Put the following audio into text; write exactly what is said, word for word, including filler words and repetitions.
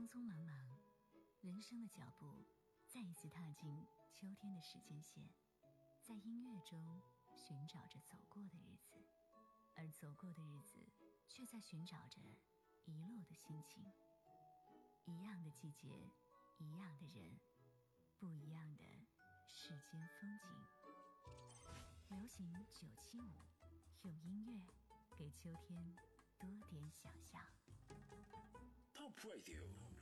匆忙忙，人生的脚步再一次踏进秋天的时间线，在音乐中寻找着走过的日子，而走过的日子却在寻找着遗落的心情。一样的季节，一样的人，不一样的世间风景。流行九七五，用音乐给秋天多点想象。 Top Radio